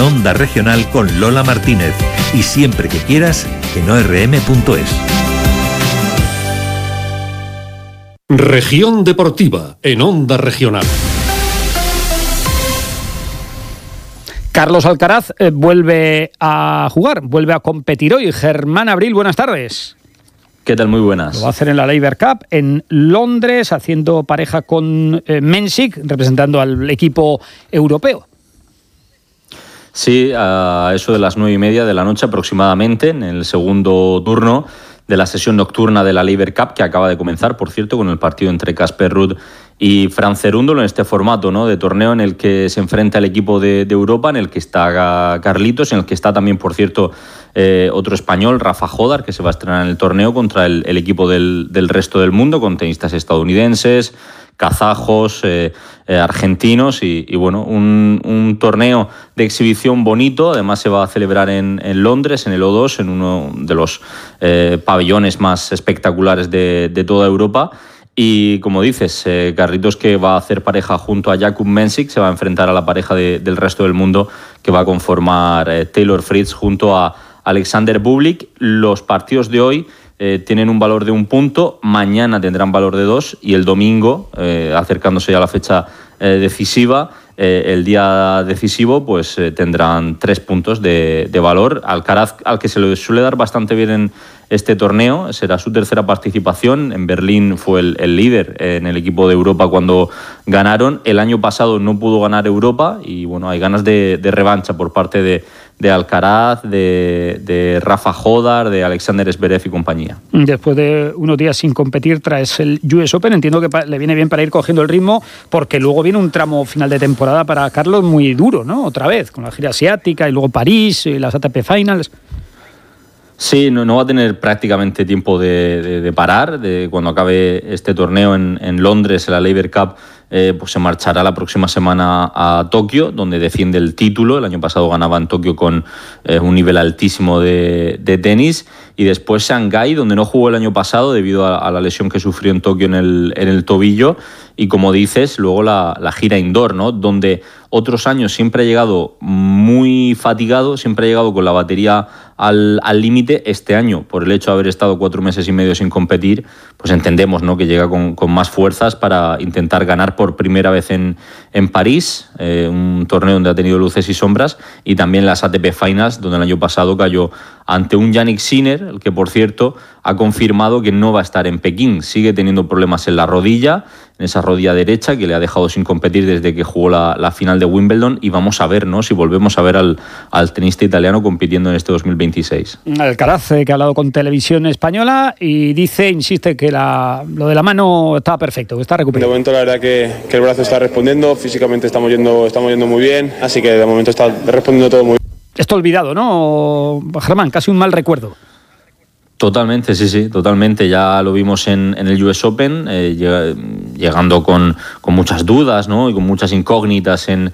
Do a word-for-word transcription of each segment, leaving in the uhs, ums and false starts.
Onda Regional con Lola Martínez. Y siempre que quieras, en o erre eme punto es. Región Deportiva, en Onda Regional. Carlos Alcaraz eh, vuelve a jugar, vuelve a competir hoy. Germán Abril, buenas tardes. ¿Qué tal? Muy buenas. Lo va a hacer en la Laver Cup en Londres, haciendo pareja con eh, Mensik, representando al equipo europeo. Sí, a eso de las nueve y media de la noche aproximadamente, en el segundo turno de la sesión nocturna de la Laver Cup, que acaba de comenzar, por cierto, con el partido entre Casper Ruud y Fran Cerúndolo, en este formato, ¿no?, de torneo en el que se enfrenta el equipo de, de Europa, en el que está Carlitos, en el que está también, por cierto, eh, otro español, Rafa Jodar, que se va a estrenar en el torneo contra el, el equipo del, del resto del mundo, con tenistas estadounidenses, kazajos, eh, eh, argentinos y, y bueno, un, un torneo de exhibición bonito. Además se va a celebrar en, en Londres, en el O dos, en uno de los eh, pabellones más espectaculares de, de toda Europa. Y como dices, eh, Carlitos, que va a hacer pareja junto a Jakub Mensik, se va a enfrentar a la pareja de, del resto del mundo, que va a conformar eh, Taylor Fritz junto a Alexander Bublik. Los partidos de hoy Eh, tienen un valor de un punto, mañana tendrán valor de dos y el domingo, eh, acercándose ya a la fecha eh, decisiva, eh, el día decisivo, pues eh, tendrán tres puntos de, de valor. Alcaraz, al que se le suele dar bastante bien en este torneo, será su tercera participación. En Berlín fue el, el líder en el equipo de Europa cuando ganaron. El año pasado no pudo ganar Europa y bueno, hay ganas de, de revancha por parte de de Alcaraz, de, de Rafa Jodar, de Alexander Zverev y compañía. Después de unos días sin competir tras el U S Open, entiendo que le viene bien para ir cogiendo el ritmo, porque luego viene un tramo final de temporada para Carlos muy duro, ¿no? Otra vez, con la gira asiática y luego París y las A T P Finals. Sí, no, no va a tener prácticamente tiempo de, de, de parar. De cuando acabe este torneo en, en Londres, en la Laver Cup, eh, pues se marchará la próxima semana a Tokio, donde defiende el título. El año pasado ganaba en Tokio con eh, un nivel altísimo de, de tenis. Y después Shanghái, donde no jugó el año pasado debido a, a la lesión que sufrió en Tokio en el, en el tobillo. Y como dices, luego la, la gira indoor, ¿no?, donde otros años siempre ha llegado muy fatigado, siempre ha llegado con la batería al límite. Este año, por el hecho de haber estado cuatro meses y medio sin competir, pues entendemos, ¿no?, que llega con, con más fuerzas para intentar ganar por primera vez en, en París, eh, un torneo donde ha tenido luces y sombras, y también las A T P Finals, donde el año pasado cayó ante un Jannik Sinner, el que, por cierto, ha confirmado que no va a estar en Pekín. Sigue teniendo problemas en la rodilla, en esa rodilla derecha, que le ha dejado sin competir desde que jugó la, la final de Wimbledon, y vamos a ver, ¿no?, si volvemos a ver al, al tenista italiano compitiendo en este dos mil veintiséis. Alcaraz, eh, que ha hablado con Televisión Española y dice, insiste, que la, lo de la mano está perfecto, que está recuperado. De momento la verdad que, que el brazo está respondiendo, físicamente estamos yendo, estamos yendo muy bien, así que de momento está respondiendo todo muy bien. Esto olvidado, ¿no, Germán? Casi un mal recuerdo. Totalmente, sí, sí, totalmente. Ya lo vimos en, en el U S Open, eh, llegando con, con muchas dudas, ¿no?, y con muchas incógnitas en,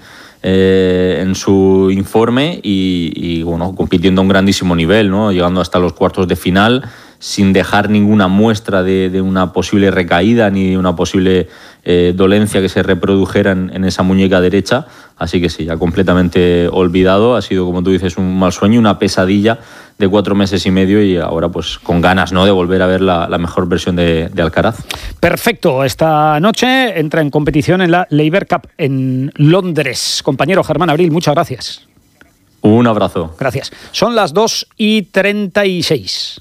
eh, en su informe y, y bueno, compitiendo a un grandísimo nivel, ¿no?, llegando hasta los cuartos de final, sin dejar ninguna muestra de, de una posible recaída ni de una posible eh, dolencia que se reprodujera en, en esa muñeca derecha. Así que sí, ya completamente olvidado. Ha sido, como tú dices, un mal sueño, una pesadilla de cuatro meses y medio, y ahora pues con ganas, ¿no?, de volver a ver la, la mejor versión de, de Alcaraz. Perfecto. Esta noche entra en competición en la Laver Cup en Londres. Compañero Germán Abril, muchas gracias. Un abrazo. Gracias. Son las dos y treinta y seis.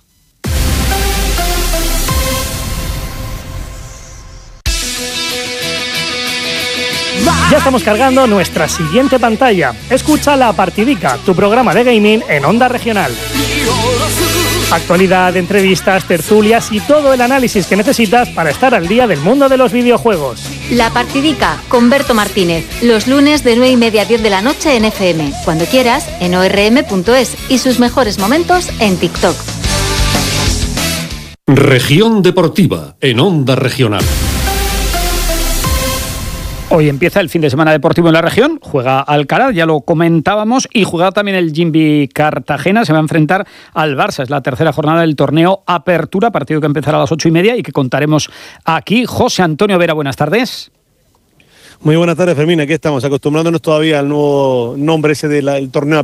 Ya estamos cargando nuestra siguiente pantalla. Escucha La Partidica, tu programa de gaming en Onda Regional. Actualidad, entrevistas, tertulias y todo el análisis que necesitas para estar al día del mundo de los videojuegos. La Partidica con Berto Martínez, los lunes de nueve y media a diez de la noche en F M, cuando quieras en o erre eme punto es y sus mejores momentos en TikTok. Región Deportiva en Onda Regional. Hoy empieza el fin de semana deportivo en la región, juega Alcaraz, ya lo comentábamos, y juega también el Jimby Cartagena, se va a enfrentar al Barça, es la tercera jornada del torneo Apertura, partido que empezará a las ocho y media y que contaremos aquí. José Antonio Vera, buenas tardes. Muy buenas tardes, Fermín, aquí estamos acostumbrándonos todavía al nuevo nombre ese del torneo